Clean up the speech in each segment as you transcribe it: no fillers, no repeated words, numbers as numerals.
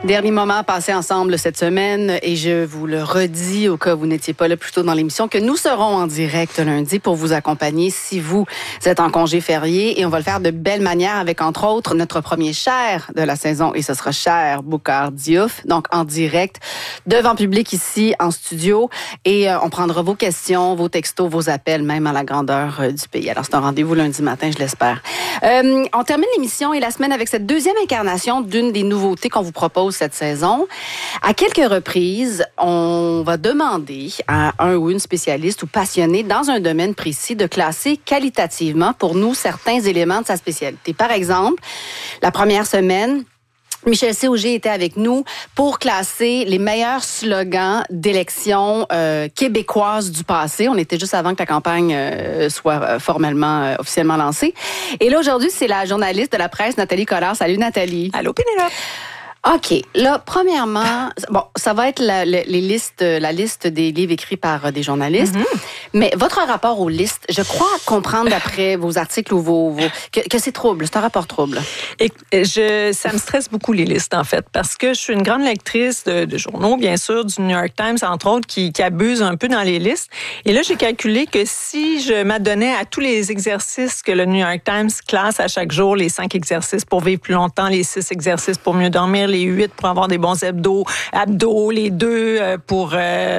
Dernier moment passé ensemble cette semaine et je vous le redis au cas où vous n'étiez pas là plus tôt dans l'émission que nous serons en direct lundi pour vous accompagner si vous êtes en congé férié et on va le faire de belle manière avec entre autres notre premier Cher de la saison et ce sera Cher Boucar Diouf, donc en direct devant public ici en studio et on prendra vos questions, vos textos, vos appels même à la grandeur du pays. Alors c'est un rendez-vous lundi matin, je l'espère. On termine l'émission et la semaine avec cette deuxième incarnation d'une des nouveautés qu'on vous propose cette saison. À quelques reprises, on va demander à un ou une spécialiste ou passionné dans un domaine précis de classer qualitativement pour nous certains éléments de sa spécialité. Par exemple, la première semaine, Michel C. Auger était avec nous pour classer les meilleurs slogans d'élections québécoises du passé. On était juste avant que la campagne soit formellement, officiellement lancée. Et là, aujourd'hui, c'est la journaliste de la presse, Nathalie Collard. Salut, Nathalie. Allô, Pénélope. OK. Là, premièrement, bon, ça va être la liste des livres écrits par des journalistes. Mm-hmm. Mais votre rapport aux listes, je crois comprendre d'après vos articles ou que c'est trouble. C'est un rapport trouble. Et ça me stresse beaucoup les listes, en fait, parce que je suis une grande lectrice de journaux, bien sûr, du New York Times, entre autres, qui abuse un peu dans les listes. Et là, j'ai calculé que si je m'adonnais à tous les exercices que le New York Times classe à chaque jour, les 5 exercices pour vivre plus longtemps, les 6 exercices pour mieux dormir, les 8 pour avoir des bons abdos, les 2 pour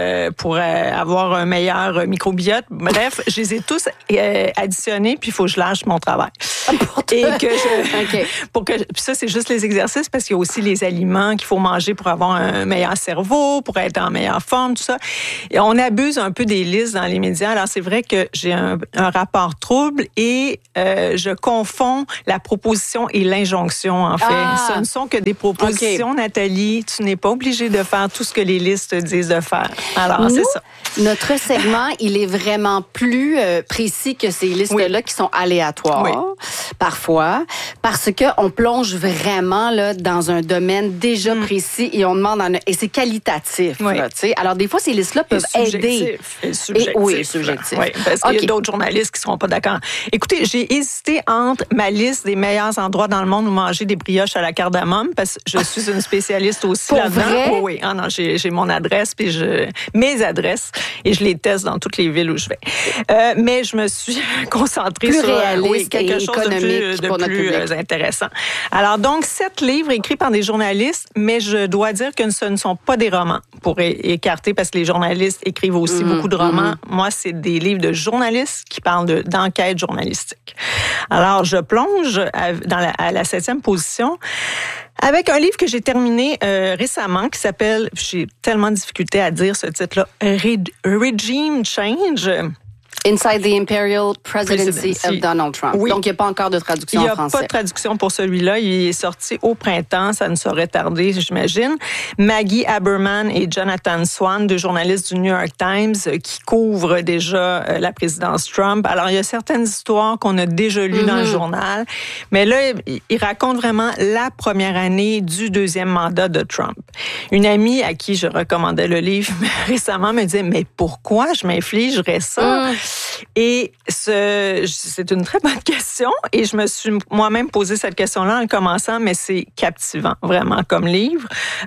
avoir un meilleur microbiote. Bref, je les ai tous additionnés, puis il faut que je lâche mon travail. Et que puis ça, c'est juste les exercices, parce qu'il y a aussi les aliments qu'il faut manger pour avoir un meilleur cerveau, pour être en meilleure forme, tout ça. Et on abuse un peu des listes dans les médias. Alors, c'est vrai que j'ai un rapport trouble et je confonds la proposition et l'injonction, en fait. Ce ne sont que des propositions. Okay. Nathalie, tu n'es pas obligée de faire tout ce que les listes disent de faire. Alors, c'est ça. Notre segment, il est vraiment plus précis que ces listes-là qui sont aléatoires, parfois, parce qu'on plonge vraiment là, dans un domaine déjà précis et on demande et c'est qualitatif. Là, alors, des fois, ces listes-là peuvent aider. Subjectif. Oui, parce qu'il y a d'autres journalistes qui ne seront pas d'accord. Écoutez, j'ai hésité entre ma liste des meilleurs endroits dans le monde où manger des brioches à la cardamome, parce que je suis une spécialiste aussi là-dedans. Vrai? Oui. Ah non, j'ai mon adresse, puis mes adresses, et je les teste dans toutes les villes où je vais. Mais je me suis concentrée plus sur quelque chose de plus intéressant. Alors donc, 7 livres écrits par des journalistes, mais je dois dire que ce ne sont pas des romans pour écarter, parce que les journalistes écrivent aussi beaucoup de romans. Moi, c'est des livres de journalistes qui parlent d'enquête journalistique. Alors, je plonge à la 7e position avec un livre que j'ai terminé récemment qui s'appelle, j'ai tellement de difficulté à dire ce titre-là, Regime Change. Inside the Imperial Presidency of Donald Trump. Oui. Donc, il n'y a pas encore de traduction en français. Il n'y a pas de traduction pour celui-là. Il est sorti au printemps. Ça ne saurait tarder, j'imagine. Maggie Haberman et Jonathan Swan, 2 journalistes du New York Times, qui couvrent déjà la présidence Trump. Alors, il y a certaines histoires qu'on a déjà lues dans le journal. Mais là, il raconte vraiment la première année du 2e mandat de Trump. Une amie à qui je recommandais le livre récemment me disait, mais pourquoi je m'infligerais ça? Et c'est une très bonne question et je me suis moi-même posé cette question-là en le commençant, mais c'est captivant vraiment comme livre.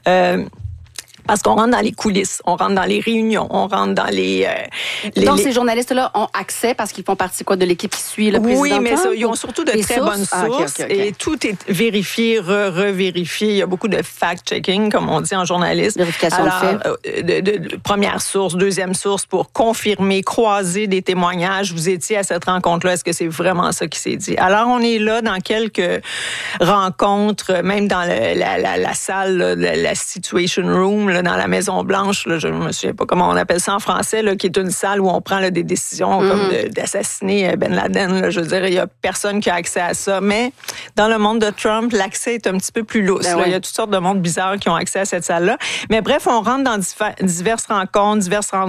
Parce qu'on rentre dans les coulisses, on rentre dans les réunions, on rentre dans les... Donc, ces journalistes-là ont accès parce qu'ils font partie de l'équipe qui suit le président Trump? Oui, mais ils ont surtout de très bonnes sources. Okay. Et tout est vérifié, revérifié. Il y a beaucoup de fact-checking, comme on dit en journaliste. Vérification de faits. De première source, deuxième source pour confirmer, croiser des témoignages. Vous étiez à cette rencontre-là. Est-ce que c'est vraiment ça qui s'est dit? Alors, on est là dans quelques rencontres, même dans la salle, la Situation Room, là, dans la Maison-Blanche, là, je ne me souviens pas comment on appelle ça en français, là, qui est une salle où on prend là, des décisions comme d'assassiner Ben Laden. Là, je veux dire, il n'y a personne qui a accès à ça. Mais dans le monde de Trump, l'accès est un petit peu plus lousse. Il y a toutes sortes de mondes bizarres qui ont accès à cette salle-là. Mais bref, on rentre dans diverses rencontres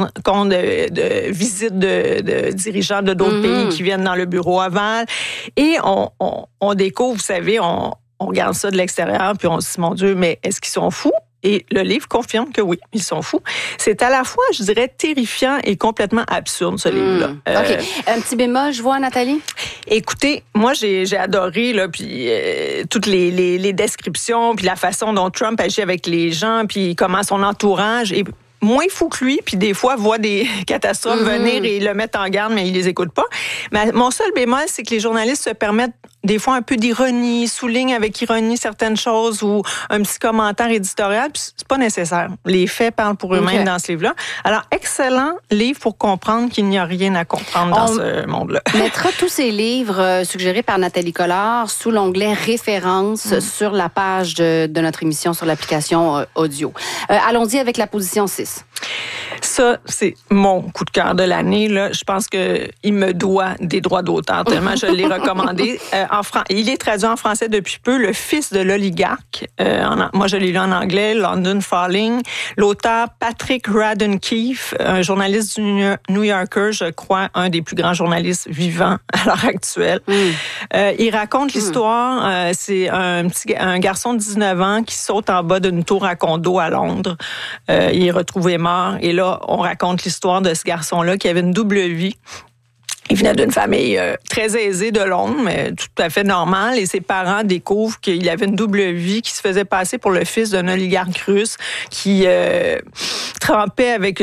de visites de dirigeants de d'autres pays qui viennent dans le bureau Oval. Et on découvre, vous savez, on regarde ça de l'extérieur, puis on se dit, mon Dieu, mais est-ce qu'ils sont fous? Et le livre confirme que oui, ils sont fous. C'est à la fois, je dirais, terrifiant et complètement absurde, ce livre-là. OK. Un petit bémol, je vois, Nathalie? Écoutez, moi, j'ai adoré, là, puis toutes les descriptions, puis la façon dont Trump agit avec les gens, puis comment son entourage est moins fou que lui, puis des fois voit des catastrophes venir et le mettent en garde, mais il les écoute pas. Mais mon seul bémol, c'est que les journalistes se permettent des fois un peu d'ironie, soulignent avec ironie certaines choses ou un petit commentaire éditorial, puis c'est pas nécessaire. Les faits parlent pour eux-mêmes dans ce livre-là. Alors, excellent livre pour comprendre qu'il n'y a rien à comprendre dans ce monde-là. On mettra tous ces livres suggérés par Nathalie Collard sous l'onglet références sur la page de notre émission sur l'application audio. Allons-y avec la position 6. Ça, c'est mon coup de cœur de l'année. Là. Je pense qu'il me doit des droits d'auteur, tellement je l'ai recommandé. Il est traduit en français depuis peu, Le fils de l'oligarque. Moi, je l'ai lu en anglais, London Falling. L'auteur Patrick Radden Keefe, un journaliste du New Yorker, je crois, un des plus grands journalistes vivants à l'heure actuelle. Il raconte l'histoire, c'est un garçon de 19 ans qui saute en bas d'une tour à condo à Londres. Il est retrouvé mort. Et là, on raconte l'histoire de ce garçon-là qui avait une double vie. Il venait d'une famille très aisée de Londres, mais tout à fait normale. Et ses parents découvrent qu'il avait une double vie, qui se faisait passer pour le fils d'un oligarque russe qui trempait avec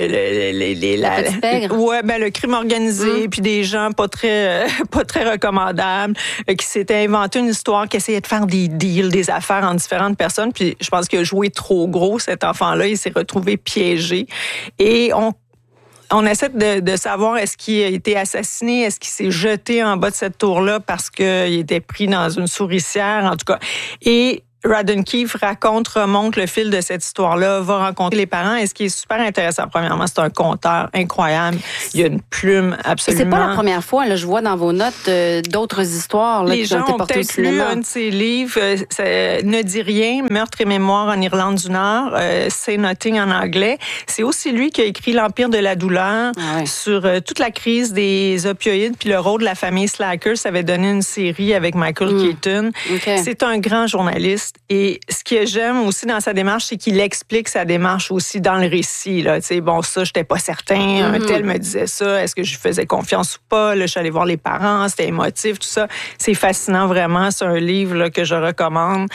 le crime organisé, puis des gens pas très recommandables, qui s'était inventé une histoire, qui essayait de faire des deals, des affaires en différentes personnes. Puis je pense qu'il a joué trop gros, cet enfant-là. Il s'est retrouvé piégé. Et on essaie de savoir est-ce qu'il a été assassiné, est-ce qu'il s'est jeté en bas de cette tour-là parce qu'il était pris dans une souricière, en tout cas. Et Radden Keefe remonte le fil de cette histoire-là, va rencontrer les parents. Et ce qui est super intéressant, premièrement, c'est un conteur incroyable. Il y a une plume absolument... Et c'est pas la première fois, là, je vois dans vos notes d'autres histoires là, les qui ont été portées au cinéma. Les gens ont peut-être lu un de ses livres, Ne dis rien, Meurtre et mémoire en Irlande du Nord, Say Nothing en anglais. C'est aussi lui qui a écrit L'Empire de la douleur sur toute la crise des opioïdes, puis le rôle de la famille Slacker. Ça avait donné une série avec Michael Keaton. Okay. C'est un grand journaliste. Et ce que j'aime aussi dans sa démarche, c'est qu'il explique sa démarche aussi dans le récit. Là. Tu sais, bon, ça, j'étais pas certain. Un tel me disait ça. Est-ce que je lui faisais confiance ou pas? Là, je suis allée voir les parents. C'était émotif, tout ça. C'est fascinant, vraiment. C'est un livre là, que je recommande.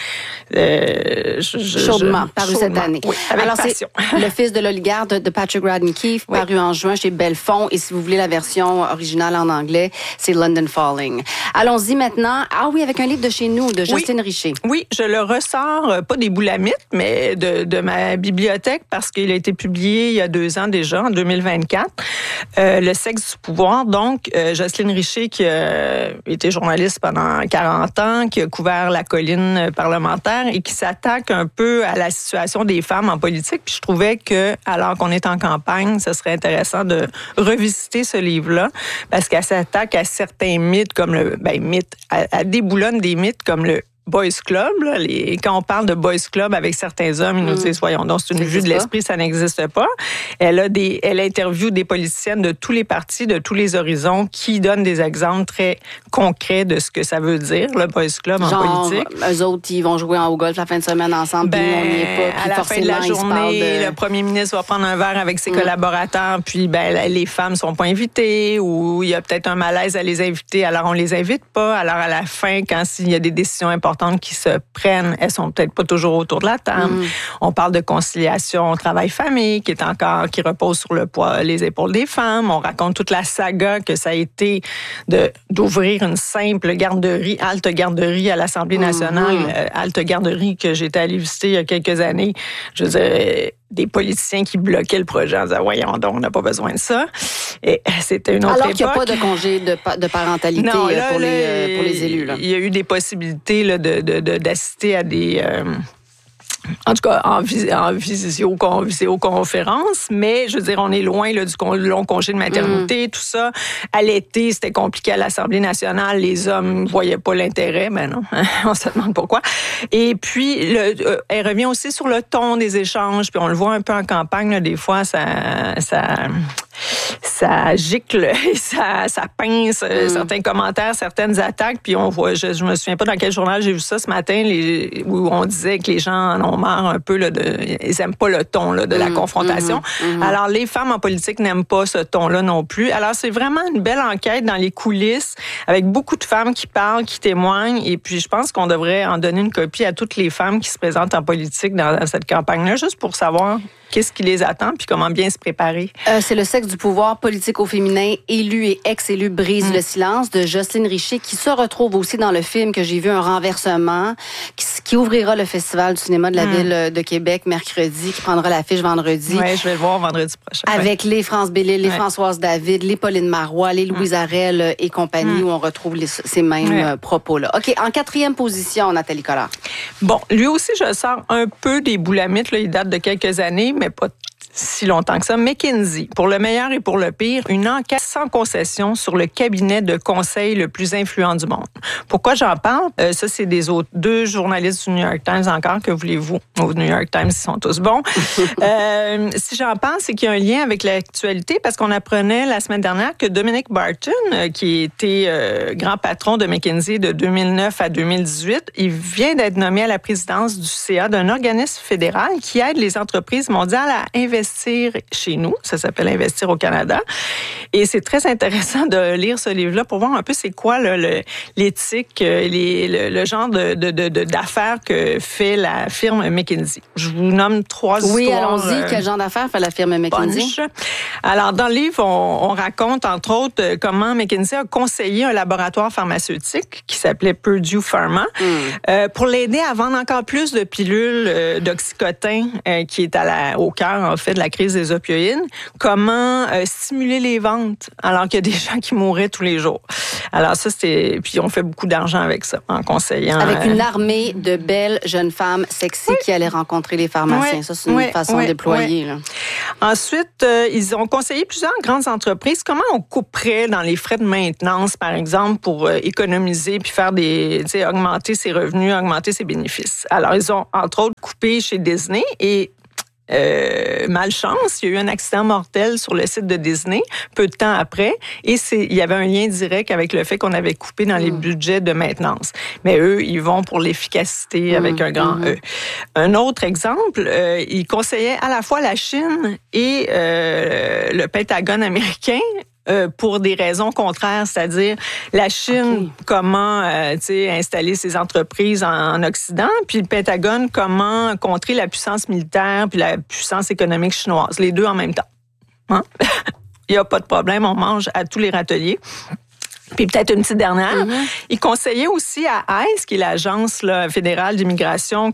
Chaudement, paru cette année. Oui, avec Alors, passion. C'est Le fils de l'oligarque de Patrick Radden Keefe, paru en juin chez Belfond. Et si vous voulez la version originale en anglais, c'est London Falling. Allons-y maintenant. Ah oui, avec un livre de chez nous, de Justine Richer. Oui, je le ressors, pas des boulamites, mais de ma bibliothèque parce qu'il a été publié il y a 2 ans déjà, en 2024. Le sexe du pouvoir. Donc, Jocelyne Richer, qui a été journaliste pendant 40 ans, qui a couvert la colline parlementaire et qui s'attaque un peu à la situation des femmes en politique. Puis je trouvais que, alors qu'on est en campagne, ce serait intéressant de revisiter ce livre-là parce qu'elle s'attaque à certains mythes comme elle déboulonne des mythes comme le Boys Club. Là, quand on parle de Boys Club avec certains hommes, ils nous disent, voyons donc, c'est une vue de l'esprit, ça n'existe pas. Elle interviewe des politiciennes de tous les partis, de tous les horizons, qui donnent des exemples très concrets de ce que ça veut dire, le Boys Club en politique. Eux autres, ils vont jouer au golf la fin de semaine ensemble, puis on n'y est pas. Puis à la fin de la journée, le premier ministre va prendre un verre avec ses collaborateurs, puis les femmes sont pas invitées, ou il y a peut-être un malaise à les inviter, alors on les invite pas. Alors à la fin, quand il y a des décisions importantes qui se prennent, elles sont peut-être pas toujours autour de la table. On parle de conciliation travail-famille qui repose sur les épaules des femmes. On raconte toute la saga que ça a été d'ouvrir une simple garderie, halte garderie à l'Assemblée nationale, halte garderie que j'étais allée visiter il y a quelques années. Je veux dire, des politiciens qui bloquaient le projet en disant, voyons donc, on n'a pas besoin de ça. Et c'était une autre époque. Alors qu'il n'y a pas de congé de parentalité pour les élus. Là. Il y a eu des possibilités là, d'assister à des... en tout cas, en visioconférence, mais je veux dire, on est loin là, du long congé de maternité, tout ça. À l'été, c'était compliqué à l'Assemblée nationale. Les hommes ne voyaient pas l'intérêt, mais non, on se demande pourquoi. Et puis, elle revient aussi sur le ton des échanges, puis on le voit un peu en campagne, là, des fois, ça ça gicle et ça pince certains commentaires, certaines attaques. Puis on voit, je me souviens pas dans quel journal j'ai vu ça ce matin, où on disait que les gens en ont marre un peu, ils aiment pas le ton de la confrontation. Alors, les femmes en politique n'aiment pas ce ton-là non plus. Alors, c'est vraiment une belle enquête dans les coulisses, avec beaucoup de femmes qui parlent, qui témoignent. Et puis, je pense qu'on devrait en donner une copie à toutes les femmes qui se présentent en politique dans cette campagne-là, juste pour savoir qu'est-ce qui les attend puis comment bien se préparer. C'est le sexe du pouvoir politique au féminin, élu et ex-élu brise le silence, de Jocelyne Richer, qui se retrouve aussi dans le film que j'ai vu, Un renversement, qui ouvrira le Festival du cinéma de la Ville de Québec mercredi, qui prendra l'affiche vendredi. Oui, je vais le voir vendredi prochain. Avec les France Bellil, les Françoise David, les Pauline Marois, les Louise Arel et compagnie, où on retrouve ces mêmes propos-là. OK, en 4e position, Nathalie Collard. Bon, lui aussi, je sors un peu des boulamites, là, il date de quelques années, mais pas si longtemps que ça. McKinsey, pour le meilleur et pour le pire, une enquête sans concession sur le cabinet de conseil le plus influent du monde. Pourquoi j'en parle? Ça, c'est deux journalistes du New York Times encore, que voulez-vous? Au New York Times, ils sont tous bons. Si j'en parle, c'est qu'il y a un lien avec l'actualité, parce qu'on apprenait la semaine dernière que Dominic Barton, qui était grand patron de McKinsey de 2009 à 2018, il vient d'être nommé à la présidence du CA d'un organisme fédéral qui aide les entreprises mondiales à investir chez nous. Ça s'appelle Investir au Canada. Et c'est très intéressant de lire ce livre-là pour voir un peu c'est quoi l'éthique, le genre d'affaires que fait la firme McKinsey. Je vous nomme 3 histoires. Oui, allons-y. Quel genre d'affaires fait la firme McKinsey? Punch. Alors, dans le livre, on raconte, entre autres, comment McKinsey a conseillé un laboratoire pharmaceutique qui s'appelait Purdue Pharma pour l'aider à vendre encore plus de pilules d'oxycotin qui est au cœur, en fait, de la crise des opioïdes. Comment stimuler les ventes alors qu'il y a des gens qui mouraient tous les jours. Alors ça, puis on fait beaucoup d'argent avec ça, en conseillant. Avec une armée de belles jeunes femmes sexy qui allaient rencontrer les pharmaciens. Ça, c'est une façon déployée. Là. Ensuite, ils ont conseillé plusieurs grandes entreprises comment on couperait dans les frais de maintenance, par exemple, pour économiser puis faire augmenter ses revenus, augmenter ses bénéfices. Alors, ils ont, entre autres, coupé chez Disney et malchance, il y a eu un accident mortel sur le site de Disney peu de temps après et il y avait un lien direct avec le fait qu'on avait coupé dans les budgets de maintenance. Mais eux, ils vont pour l'efficacité avec un grand E. Un autre exemple, ils conseillaient à la fois la Chine et le Pentagone américain pour des raisons contraires, c'est-à-dire la Chine, comment installer ses entreprises en Occident, puis le Pentagone, comment contrer la puissance militaire puis la puissance économique chinoise, les deux en même temps. Hein? Il n'y a pas de problème, on mange à tous les râteliers. Puis peut-être une petite dernière. Il conseillait aussi à ICE, qui est l'agence fédérale d'immigration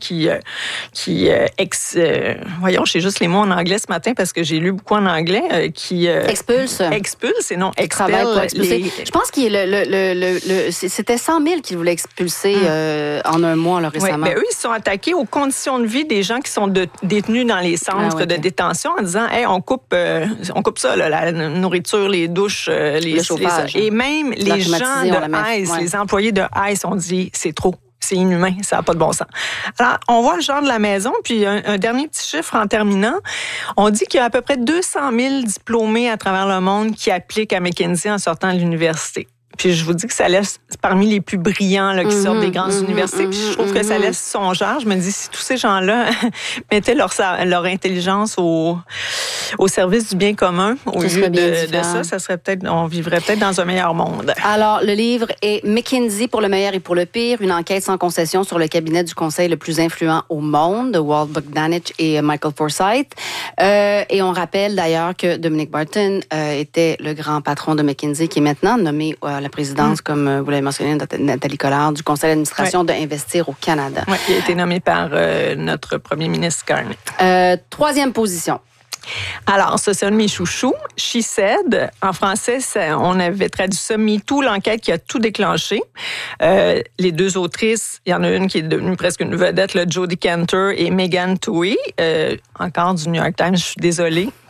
voyons, je sais juste les mots en anglais ce matin parce que j'ai lu beaucoup en anglais, qui expulse et non expelle. Je pense qu'il c'était 100 000 qu'ils voulaient expulser en un mois là, récemment. Eux, ils se sont attaqués aux conditions de vie des gens qui sont détenus dans les centres de détention en disant, on coupe ça, là, la nourriture, les douches, le chauffage. Et même les gens de ICE, les employés de ICE ont dit, c'est trop. C'est inhumain, ça n'a pas de bon sens. Alors, on voit le genre de la maison, puis un dernier petit chiffre en terminant. On dit qu'il y a à peu près 200 000 diplômés à travers le monde qui appliquent à McKinsey en sortant de l'université. Puis je vous dis que ça laisse parmi les plus brillants là, qui sortent des grandes universités. Puis je trouve que ça laisse songeur. Je me dis, si tous ces gens-là mettaient leur intelligence au service du bien commun, au lieu de ça serait peut-être, on vivrait peut-être dans un meilleur monde. Alors, le livre est McKinsey pour le meilleur et pour le pire, une enquête sans concession sur le cabinet du conseil le plus influent au monde, de Walt Bogdanich et Michael Forsyth. Et on rappelle d'ailleurs que Dominic Barton était le grand patron de McKinsey, qui est maintenant nommé la présidence, comme vous l'avez mentionné, Nathalie Collard, du conseil d'administration de Investir au Canada. Oui, il a été nommé par notre premier ministre Carney. 3e position. Alors, ça, c'est un de mes chouchous. She Said. En français, on avait traduit ça MeToo, l'enquête qui a tout déclenché. Les deux autrices, il y en a une qui est devenue presque une vedette, Jodie Cantor et Megan Twohey, encore du New York Times, je suis désolée.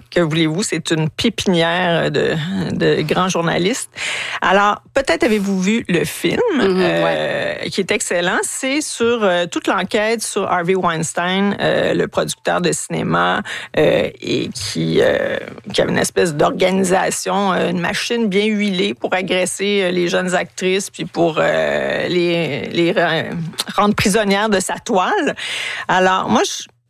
que voulez-vous, c'est une pépinière de grands journalistes. Alors, peut-être avez-vous vu le film, qui est excellent. C'est sur toute l'enquête sur Harvey Weinstein, le producteur de cinéma, et qui avait une espèce d'organisation, une machine bien huilée pour agresser les jeunes actrices, puis pour les rendre prisonnières de sa toile. Alors, moi,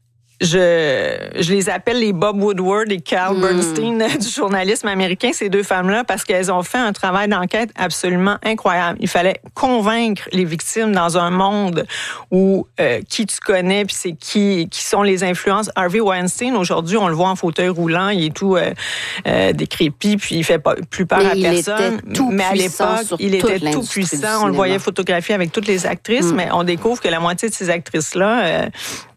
je les appelle les Bob Woodward et Carl Bernstein du journalisme américain, ces deux femmes-là, parce qu'elles ont fait un travail d'enquête absolument incroyable. Il fallait convaincre les victimes dans un monde où qui tu connais, puis c'est qui sont les influences. Harvey Weinstein, aujourd'hui, on le voit en fauteuil roulant, il est tout décrépit, puis il fait plus peur à personne. Mais à l'époque, il était tout puissant. On le voyait photographier avec toutes les actrices, mais on découvre que la moitié de ces actrices-là...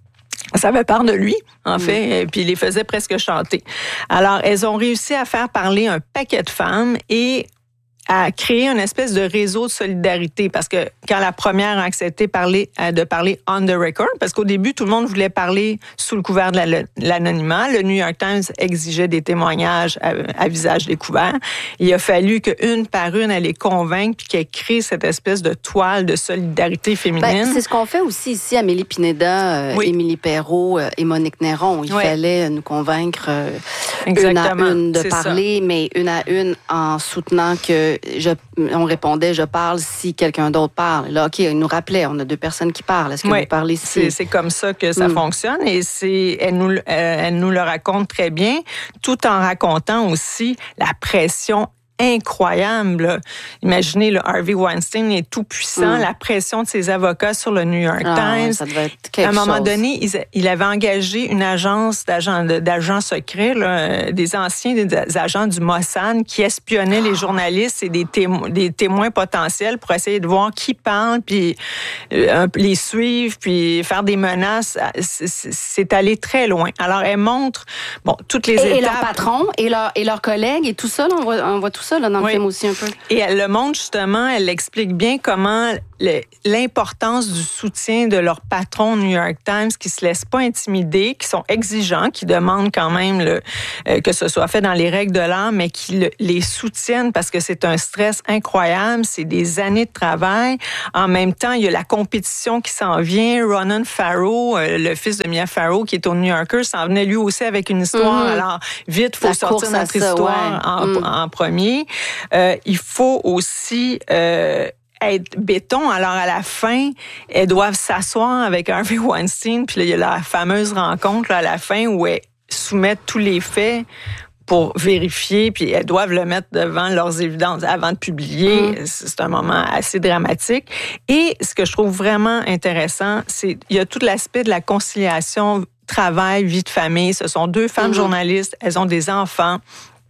ça avait peur de lui, en fait, puis il les faisait presque chanter. Alors, elles ont réussi à faire parler un paquet de femmes et à créer une espèce de réseau de solidarité, parce que quand la première a accepté de parler on the record, parce qu'au début, tout le monde voulait parler sous le couvert de l'anonymat. Le New York Times exigeait des témoignages à visage découvert. Il a fallu qu'une par une, elle les convainque puis qu'elle crée cette espèce de toile de solidarité féminine. C'est ce qu'on fait aussi ici, Amélie Pineda, Émilie Perrault et Monique Néron. Il fallait nous convaincre une à une de parler, mais une à une en soutenant que on répondait, je parle si quelqu'un d'autre parle. Là, OK, il nous rappelait, on a deux personnes qui parlent. Est-ce que vous parlez ici? C'est comme ça que ça fonctionne et elle nous le raconte très bien, tout en racontant aussi la pression incroyable. Là. Imaginez, le Harvey Weinstein est tout puissant, la pression de ses avocats sur le New York Times. Ça devait être quelque chose. À un moment chose. donné, il avait engagé une agence d'agents secrets, là, des anciens des agents du Mossad qui espionnaient les journalistes et des témoins potentiels pour essayer de voir qui parle, puis les suivre, puis faire des menaces. C'est allé très loin. Alors, elle montre toutes les étapes. Et leur patron, et leurs collègues, et tout ça, là, on voit tout ça là, dans le film aussi un peu. Et elle le montre justement, elle explique bien comment l'importance du soutien de leur patron New York Times qui se laissent pas intimider, qui sont exigeants, qui demandent quand même que ce soit fait dans les règles de l'art, mais qui les soutiennent parce que c'est un stress incroyable, c'est des années de travail. En même temps, il y a la compétition qui s'en vient. Ronan Farrow, le fils de Mia Farrow, qui est au New Yorker, s'en venait lui aussi avec une histoire. Alors, vite, il faut sortir notre histoire en premier. Il faut aussi être béton. Alors, à la fin, elles doivent s'asseoir avec Harvey Weinstein, puis là, il y a la fameuse rencontre là, à la fin où elles soumettent tous les faits pour vérifier, puis elles doivent le mettre devant leurs évidences avant de publier. C'est un moment assez dramatique. Et ce que je trouve vraiment intéressant, c'est il y a tout l'aspect de la conciliation travail, vie de famille. Ce sont deux femmes journalistes, elles ont des enfants.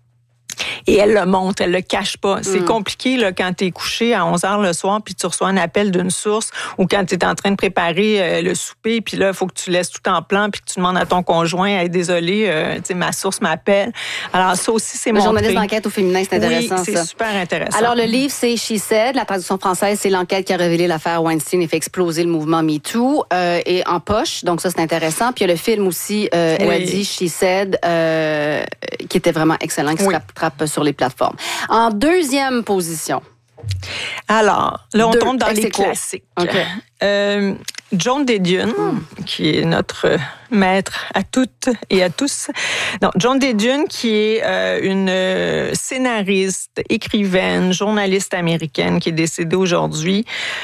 Et elle le montre, elle le cache pas. C'est compliqué là, quand tu es couché à 11h le soir puis tu reçois un appel d'une source ou quand tu es en train de préparer le souper puis là, il faut que tu laisses tout en plan puis que tu demandes à ton conjoint, hey, désolé, ma source m'appelle. Alors ça aussi, c'est montré. Le journaliste d'enquête au féminin, c'est intéressant. Oui, c'est super intéressant. Alors le livre, c'est She Said. La traduction française, c'est l'enquête qui a révélé l'affaire Weinstein et fait exploser le mouvement MeToo. Et en poche, donc ça, c'est intéressant. Puis il y a le film aussi, elle a dit She Said, qui était vraiment excellent, qui se rattrape sur les plateformes. En deuxième position. Alors, là, on tombe dans les classiques. Okay. Joan Didion, qui est notre maître à toutes et à tous. Donc, Joan Didion, qui est une scénariste, écrivaine, journaliste américaine, qui est décédée aujourd'hui,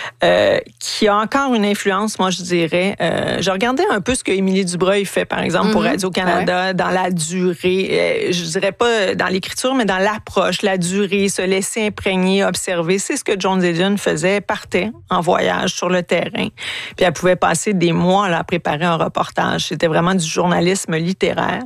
qui a encore une influence, moi, je dirais. Je regardais un peu ce que Émilie Dubreuil fait, par exemple, pour Radio-Canada, dans la durée. Je dirais pas dans l'écriture, mais dans l'approche, la durée, se laisser imprégner, observer. C'est ce que Joan Didion faisait. Elle partait en voyage sur le terrain. Puis elle pouvait passer des mois là, à préparer un reportage. C'était vraiment du journalisme littéraire.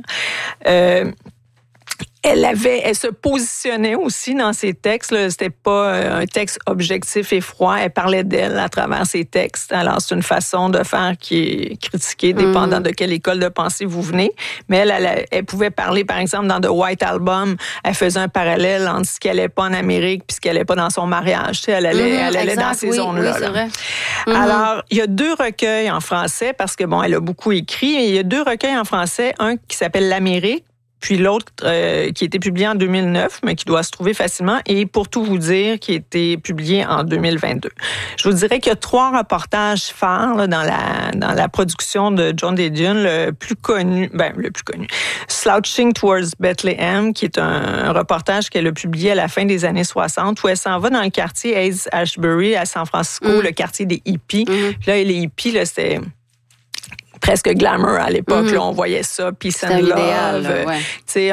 Elle se positionnait aussi dans ses textes. Là. C'était pas un texte objectif et froid. Elle parlait d'elle à travers ses textes. Alors, c'est une façon de faire qui est critiquée, dépendant de quelle école de pensée vous venez. Mais elle pouvait parler, par exemple, dans The White Album, elle faisait un parallèle entre ce qu'elle n'allait pas en Amérique puis ce qu'elle n'allait pas dans son mariage. Tu sais, elle allait dans ces zones-là. Oui, c'est vrai. Alors, il y a 2 recueils en français parce que, bon, elle a beaucoup écrit. Il y a 2 recueils en français. Un qui s'appelle L'Amérique, puis l'autre qui a été publié en 2009, mais qui doit se trouver facilement, et Pour tout vous dire, qui a été publié en 2022. Je vous dirais qu'il y a 3 reportages phares là, dans la production de Joan Didion, le plus connu, Slouching Towards Bethlehem, qui est un reportage qu'elle a publié à la fin des années 60, où elle s'en va dans le quartier Haight-Ashbury à San Francisco, le quartier des hippies. Là, les hippies, là, c'était presque glamour à l'époque. Là, on voyait ça, peace and love. Tu sais,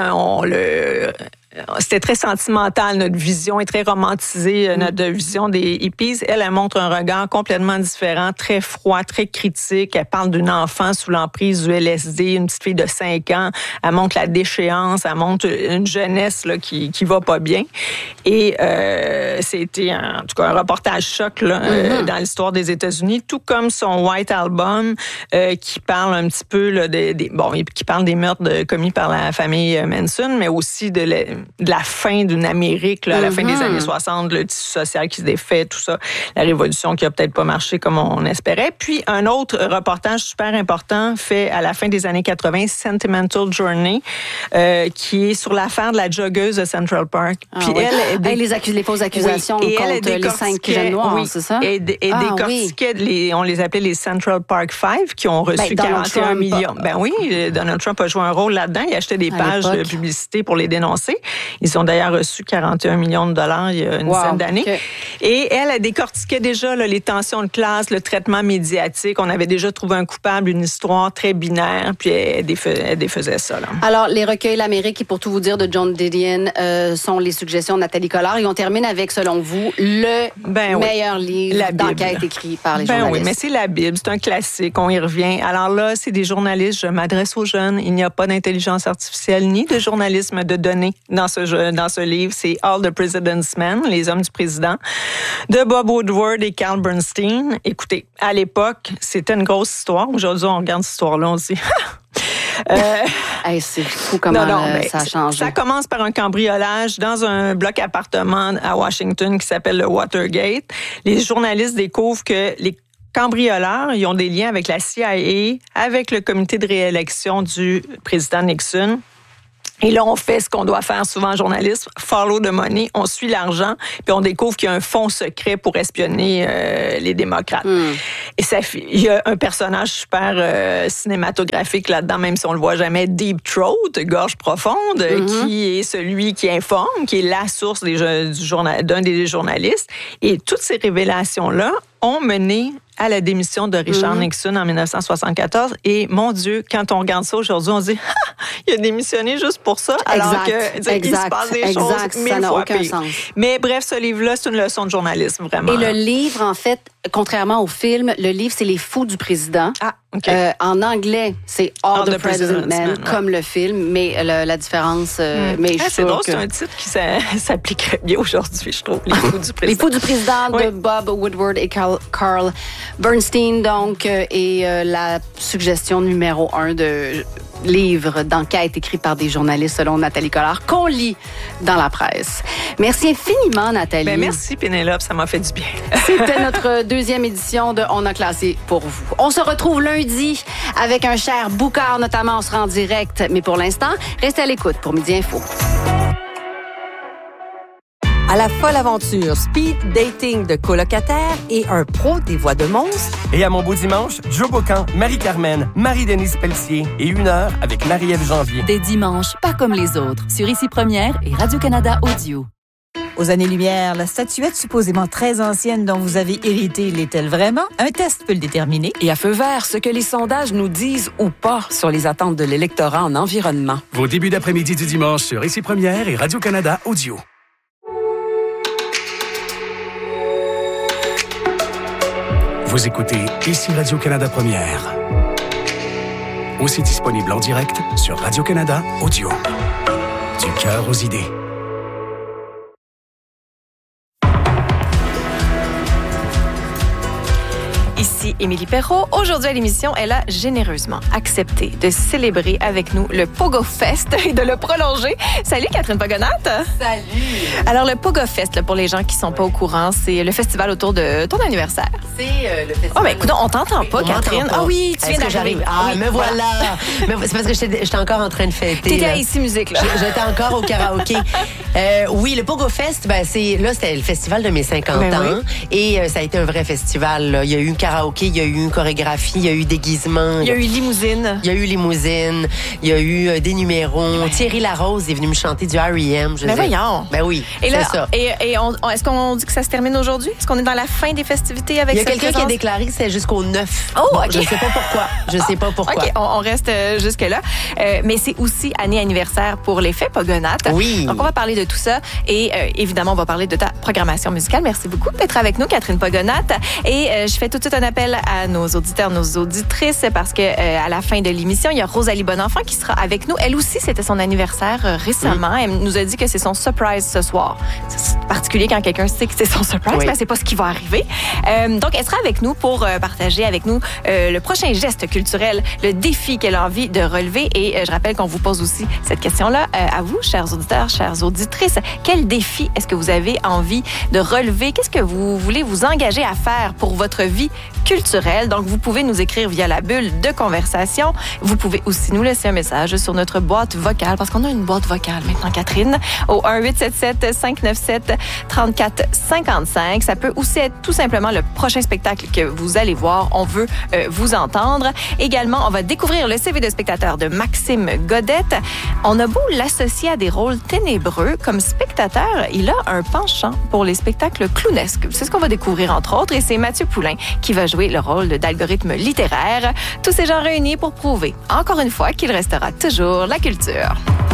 c'était très sentimental, notre vision est très romantisée, notre vision des hippies. Elle montre un regard complètement différent, très froid, très critique. Elle parle d'une enfant sous l'emprise du LSD, une petite fille de 5 ans. Elle montre la déchéance, elle montre une jeunesse là, qui va pas bien. Et c'était en tout cas un reportage choc là, dans l'histoire des États-Unis, tout comme son White Album qui parle un petit peu là, qui parle des meurtres commis par la famille Manson, mais aussi de la fin d'une Amérique, là, à la fin des années 60, le tissu social qui se défait, tout ça, la révolution qui a peut-être pas marché comme on espérait. Puis un autre reportage super important fait à la fin des années 80, Sentimental Journey, qui est sur l'affaire de la joggeuse de Central Park. Puis les fausses accusations contre les 5 jeunes noirs, c'est ça? Et décortiquait, on les appelait les Central Park Five, qui ont reçu 41 millions. Ben oui, Donald Trump a joué un rôle là-dedans. Il achetait des pages de publicité pour les dénoncer. Ils ont d'ailleurs reçu 41 millions de dollars il y a une dizaine d'années. Okay. Et elle décortiquait déjà là, les tensions de classe, le traitement médiatique. On avait déjà trouvé un coupable, une histoire très binaire, puis elle défaisait ça. Là. Alors, les recueils L'Amérique, et pour tout vous dire, de Joan Didion sont les suggestions de Nathalie Collard. Et on termine avec, selon vous, le meilleur livre d'enquête écrit par les journalistes. Oui, mais c'est la Bible. C'est un classique. On y revient. Alors là, c'est des journalistes. Je m'adresse aux jeunes. Il n'y a pas d'intelligence artificielle ni de journalisme de données dans ce livre. C'est All the President's Men, Les hommes du président, de Bob Woodward et Carl Bernstein. Écoutez, à l'époque, c'était une grosse histoire. Aujourd'hui, on regarde cette histoire-là, on se dit... c'est fou comment ça a changé. Ça commence par un cambriolage dans un bloc appartement à Washington qui s'appelle le Watergate. Les journalistes découvrent que les cambrioleurs, ils ont des liens avec la CIA, avec le comité de réélection du président Nixon. Et là, on fait ce qu'on doit faire souvent en journalisme, follow the money, on suit l'argent, puis on découvre qu'il y a un fonds secret pour espionner les démocrates. Et il y a un personnage super cinématographique là-dedans, même si on le voit jamais, Deep Throat, gorge profonde, qui est celui qui informe, qui est la source d'un des journalistes. Et toutes ces révélations-là ont mené à la démission de Richard Nixon en 1974. Et mon Dieu, quand on regarde ça aujourd'hui, on se dit, il a démissionné juste pour ça, alors il se passe des choses mille fois pires. Mais bref, ce livre-là, c'est une leçon de journalisme, vraiment. Et le livre, en fait, contrairement au film, le livre, c'est Les Fous du président. En anglais, c'est All the President's Men, comme le film, mais la différence... c'est drôle, c'est un titre qui s'appliquerait bien aujourd'hui, je trouve, Les Fous du président. Les Fous du président de Bob Woodward et Carl Bernstein, donc, et la suggestion numéro 1 de livre d'enquête écrit par des journalistes selon Nathalie Collard, qu'on lit dans la presse. Merci infiniment, Nathalie. Merci, Pénélope, ça m'a fait du bien. C'était notre deuxième édition de On a classé pour vous. On se retrouve lundi avec un cher Boucard, notamment, on sera en direct. Mais pour l'instant, restez à l'écoute pour Midi Info. À la folle aventure speed dating de colocataires et un pro des voix de monstres. Et à mon beau dimanche, Joe Bocan, Marie-Carmen, Marie-Denise Pelletier et 1 heure avec Marie-Ève Janvier. Des dimanches pas comme les autres sur Ici Première et Radio-Canada Audio. Aux années-lumière, la statuette supposément très ancienne dont vous avez hérité l'est-elle vraiment? Un test peut le déterminer. Et à feu vert, ce que les sondages nous disent ou pas sur les attentes de l'électorat en environnement. Vos débuts d'après-midi du dimanche sur Ici Première et Radio-Canada Audio. Vous écoutez Ici Radio-Canada Première. Aussi disponible en direct sur Radio-Canada Audio. Du cœur aux idées. Ici Ici Émilie Perrault. Aujourd'hui à l'émission, elle a généreusement accepté de célébrer avec nous le Pogo Fest et de le prolonger. Salut Catherine Pogonate. Salut. Alors le Pogo Fest, là, pour les gens qui sont pas au courant, c'est le festival autour de ton anniversaire. C'est le festival. Oh, ben écoute, on t'entend pas, Catherine. Ah oui, tu viens d'arriver. Ah, oui, me voilà. Mais c'est parce que j'étais encore en train de fêter. T'étais à Ici Musique, là. J'étais encore au karaoké. Oui, le Pogo Fest, c'était le festival de mes 50 ans. Oui. Et ça a été un vrai festival. Là. Il y a eu karaoké, il y a eu une chorégraphie, il y a eu déguisement. Il y a eu limousine. Il y a eu limousine. Il y a eu des numéros. Thierry Larose est venu me chanter du R.E.M. Ben voyons. Ben oui, et là, c'est ça. Et est-ce qu'on dit que ça se termine aujourd'hui? Est-ce qu'on est dans la fin des festivités avec cette Il y a quelqu'un qui a déclaré que c'était jusqu'au 9. Oh, bon, OK. Je sais pas pourquoi. OK, on reste jusque-là. Mais c'est aussi année anniversaire pour les Fêtes Pogonates. Oui. Donc, on va parler de tout ça. Et évidemment, on va parler de ta programmation musicale. Merci beaucoup d'être avec nous, Catherine Pogonate. Et je fais tout de suite un appel à nos auditeurs, nos auditrices, parce que à la fin de l'émission, il y a Rosalie Bonenfant qui sera avec nous. Elle aussi, c'était son anniversaire récemment. Oui. Elle nous a dit que c'est son surprise ce soir. C'est particulier quand quelqu'un sait que c'est son surprise, mais c'est pas ce qui va arriver. Donc, elle sera avec nous pour partager avec nous le prochain geste culturel, le défi qu'elle a envie de relever. Et je rappelle qu'on vous pose aussi cette question-là à vous, chers auditeurs, chères auditrices. Quel défi est-ce que vous avez envie de relever? Qu'est-ce que vous voulez vous engager à faire pour votre vie culturelle? Donc, vous pouvez nous écrire via la bulle de conversation. Vous pouvez aussi nous laisser un message sur notre boîte vocale, parce qu'on a une boîte vocale maintenant, Catherine, au 1-877-597-3455. Ça peut aussi être tout simplement le prochain spectacle que vous allez voir. On veut vous entendre. Également, on va découvrir le CV de spectateur de Maxime Godette. On a beau l'associer à des rôles ténébreux, comme spectateur, il a un penchant pour les spectacles clownesques. C'est ce qu'on va découvrir, entre autres, et c'est Mathieu Poulain qui va jouer le rôle d'algorithme littéraire. Tous ces gens réunis pour prouver, encore une fois, qu'il restera toujours la culture.